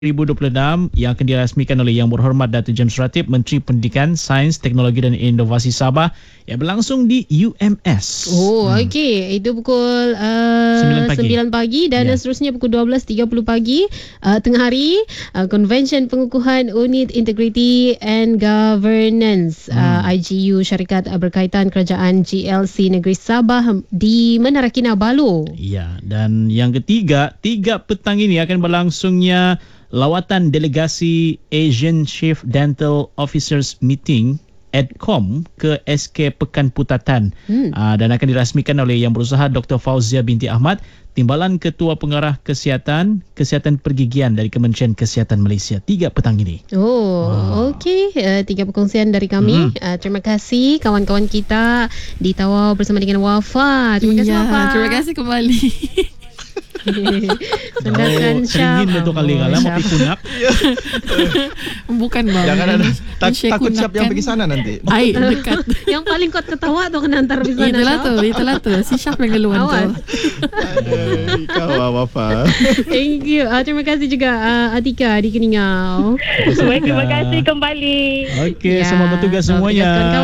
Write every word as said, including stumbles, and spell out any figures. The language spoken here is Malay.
dua ribu dua puluh enam yang akan dirasmikan oleh Yang Berhormat Datuk James Ratib, Menteri Pendidikan, Sains, Teknologi dan Inovasi Sabah yang berlangsung di U M S. Oh, hmm. okey. Itu pukul uh, sembilan pagi dan yeah. seterusnya pukul dua belas tiga puluh pagi uh, tengah hari uh, Convention Pengukuhan Unit Integrity and Governance hmm. uh, I G U Syarikat Berkaitan Kerajaan G L C Negeri Sabah di Menara Kinabalu. Ya, dan yang ketiga, tiga petang ini akan berlangsungnya lawatan delegasi Asian Chief Dental Officers Meeting A D C O M ke S K Pekan Putatan hmm. uh, dan akan dirasmikan oleh Yang Berusaha Doktor Fauzia binti Ahmad, Timbalan Ketua Pengarah Kesihatan Kesihatan Pergigian dari Kementerian Kesihatan Malaysia. Tiga petang ini. Oh, oh. okey. Uh, tiga perkongsian dari kami. Hmm. Uh, terima kasih kawan-kawan kita di Tawau bersama dengan Wafa. Terima kasih ya, Wafa. Terima kasih kembali. Sedangkan oh, Syah betul kali kalah mau kunap. Bukan bang. Jangan ada tak, takut siap yang pergi sana nanti. Ai dekat. Yang paling kuat ketawa tu kena hantar pergi sana. Itulah tu, itulah tu. Si Syah yang geluan tu. Kau Wafa. Thank you. Uh, terima kasih juga uh, Atika di Keningau. Terima kasih kembali. Okey, ya, selamat bertugas semuanya.